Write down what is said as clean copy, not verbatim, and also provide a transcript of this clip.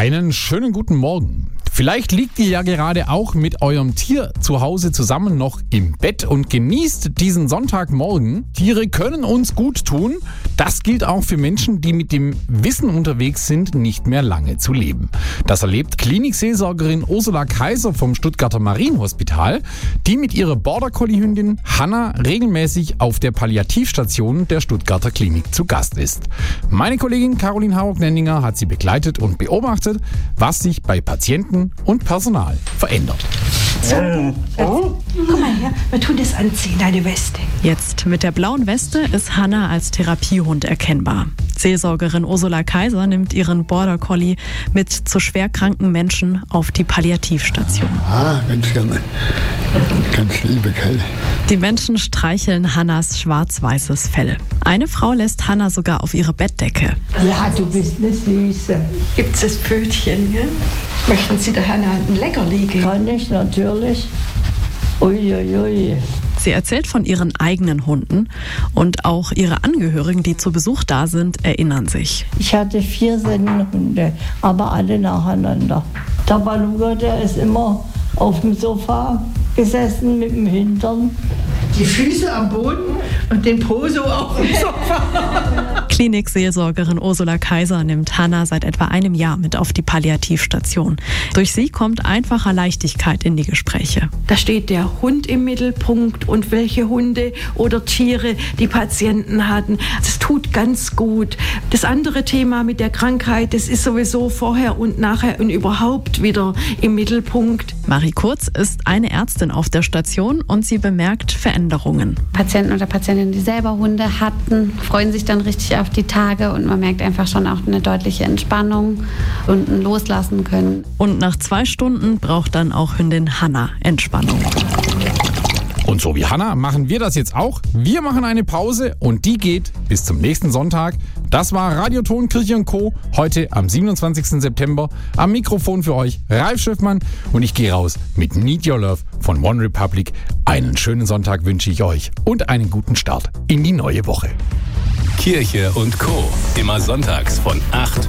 Einen schönen guten Morgen. Vielleicht liegt ihr ja gerade auch mit eurem Tier zu Hause zusammen noch im Bett und genießt diesen Sonntagmorgen. Tiere können uns gut tun. Das gilt auch für Menschen, die mit dem Wissen unterwegs sind, nicht mehr lange zu leben. Das erlebt Klinikseelsorgerin Ursula Kaiser vom Stuttgarter Marienhospital, die mit ihrer Border-Collie-Hündin Hannah regelmäßig auf der Palliativstation der Stuttgarter Klinik zu Gast ist. Meine Kollegin Caroline Hauck-Nenninger hat sie begleitet und beobachtet, was sich bei Patienten und Personal verändert. Komm mal her, wir tun das anziehen, deine Weste. Jetzt mit der blauen Weste ist Hannah als Therapiehund erkennbar. Seelsorgerin Ursula Kaiser nimmt ihren Border Collie mit zu schwerkranken Menschen auf die Palliativstation. Ganz liebe Kerl. Die Menschen streicheln Hannas schwarz-weißes Fell. Eine Frau lässt Hannah sogar auf ihre Bettdecke. Ja, du bist eine Süße. Gibt's das Pfötchen, ja? Möchten Sie der Hannah ein Leckerli geben? Kann ich natürlich. Uiuiui. Sie erzählt von ihren eigenen Hunden und auch ihre Angehörigen, die zu Besuch da sind, erinnern sich. Ich hatte 4 Sennenhunde, aber alle nacheinander. Der Baluga, der ist immer auf dem Sofa gesessen mit dem Hintern. Die Füße am Boden und den Po so auf dem Sofa. Klinikseelsorgerin Ursula Kaiser nimmt Hannah seit etwa einem Jahr mit auf die Palliativstation. Durch sie kommt einfacher Leichtigkeit in die Gespräche. Da steht der Hund im Mittelpunkt und welche Hunde oder Tiere die Patienten hatten. Das tut ganz gut. Das andere Thema mit der Krankheit, das ist sowieso vorher und nachher und überhaupt wieder im Mittelpunkt. Marie Kurz ist eine Ärztin auf der Station und sie bemerkt Veränderungen. Patienten oder Patientinnen, die selber Hunde hatten, freuen sich dann richtig auf die Tage und man merkt einfach schon auch eine deutliche Entspannung und ein Loslassen können. Und nach 2 Stunden braucht dann auch Hündin Hannah Entspannung. Und so wie Hannah machen wir das jetzt auch. Wir machen eine Pause und die geht bis zum nächsten Sonntag. Das war Radioton Kirche & Co. heute am 27. September. Am Mikrofon für euch Ralf Schiffmann und ich gehe raus mit Need Your Love von One Republic. Einen schönen Sonntag wünsche ich euch und einen guten Start in die neue Woche. Kirche & Co. Immer sonntags von 8